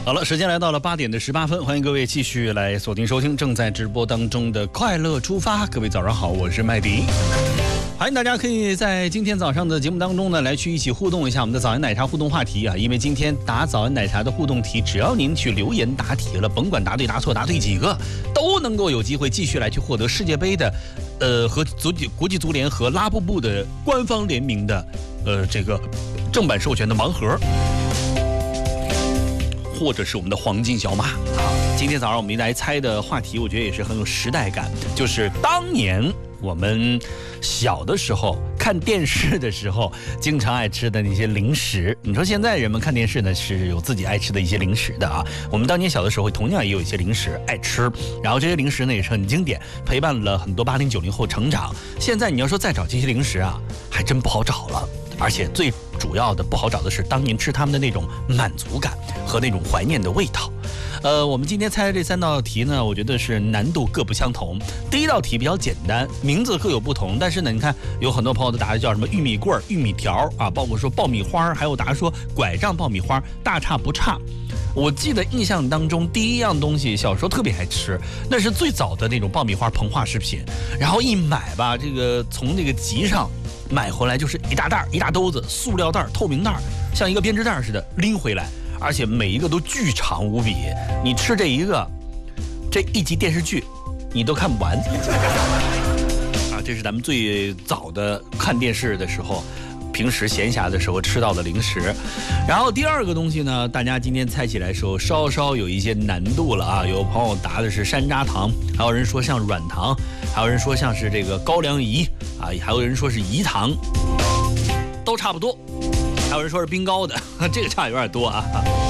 好了，时间来到了8点的18分，欢迎各位继续来锁定收听正在直播当中的快乐出发。各位早上好，我是麦迪。欢迎大家可以在今天早上的节目当中呢，来去一起互动一下我们的早安奶茶互动话题啊。因为今天答早安奶茶的互动题，只要您去留言答题了，甭管答对答错答对几个，都能够有机会继续来去获得世界杯的和国际足联和拉布布的官方联名的这个正版授权的盲盒，或者是我们的黄金小马啊。今天早上我们来猜的话题，我觉得也是很有时代感，就是当年我们小的时候看电视的时候经常爱吃的那些零食。你说现在人们看电视呢是有自己爱吃的一些零食的啊，我们当年小的时候同样也有一些零食爱吃，然后这些零食呢也是很经典，陪伴了很多80、90后成长。现在你要说再找这些零食啊，还真不好找了，而且最主要的不好找的是当年吃他们的那种满足感和那种怀念的味道。我们今天猜的这3道题呢，我觉得是难度各不相同。第一道题比较简单，名字各有不同，但是呢，你看有很多朋友都答的叫什么玉米棍、玉米条啊，包括说爆米花，还有答说拐杖爆米花，大差不差。我记得印象当中，第一样东西小时候特别爱吃，那是最早的那种爆米花膨化食品，然后一买吧，这个从那个集上买回来就是一大袋一大兜子塑料袋透明袋，像一个编织袋似的拎回来，而且每一个都巨长无比，你吃这一集电视剧你都看不完啊！这是咱们最早的看电视的时候，平时闲暇的时候吃到的零食。然后第二个东西呢，大家今天猜起来的时候稍稍有一些难度了啊！有朋友答的是山楂糖，还有人说像软糖，还有人说像是这个高粱饴啊，还有人说是饴糖，都差不多。还有人说是冰糕的，这个差有点多啊。